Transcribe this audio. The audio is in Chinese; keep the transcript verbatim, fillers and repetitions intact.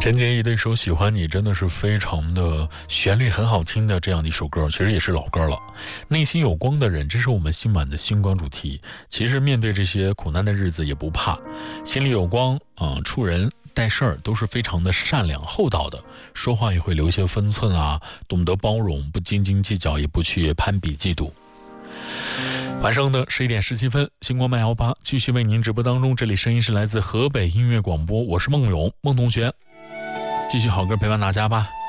陈洁仪的一首《喜欢你》真的是非常的旋律很好听的这样的一首歌，其实也是老歌了。内心有光的人，这是我们新版的星光主题。其实面对这些苦难的日子也不怕，心里有光啊、呃，处人待事儿都是非常的善良厚道的，说话也会留一些分寸啊，懂得包容，不斤斤计较，也不去攀比嫉妒。晚上的十一点十七分，星光麦幺八继续为您直播当中，这里声音是来自河北音乐广播，我是孟勇，孟同学，继续好歌陪伴大家吧。